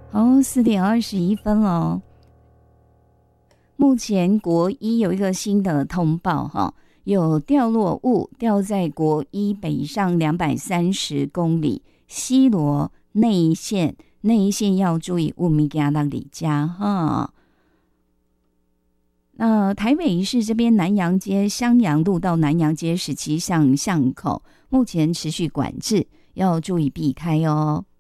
好，4:21哦。目前国一有一个新的通报哈，有掉落物掉在国一北上230公里西螺内线，内线要注意物件给咱里家哈。那台北市这边南阳街襄阳路到南阳街17巷巷口，目前持续管制，要注意避开哦。